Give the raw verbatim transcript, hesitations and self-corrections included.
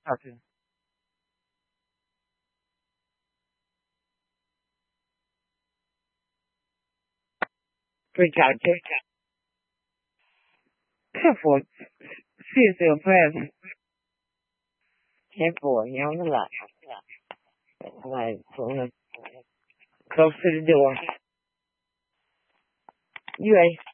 Okay. Precaution. Careful. See your friends. Careful. You're on the left. Right. Close to the door. You ready?